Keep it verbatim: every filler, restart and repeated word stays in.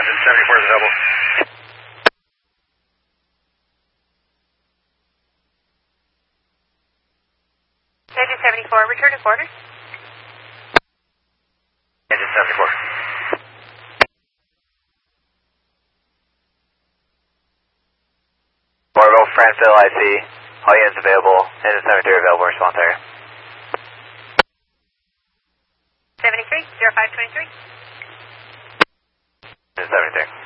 Engine seventy-four is available. Engine seventy-four, return to quarters. Engine seventy-four. Morville, Franceville, I C. All units available. Engine seventy-three available. Response area. seventy-three, zero five twenty-three. Engine seventy-three.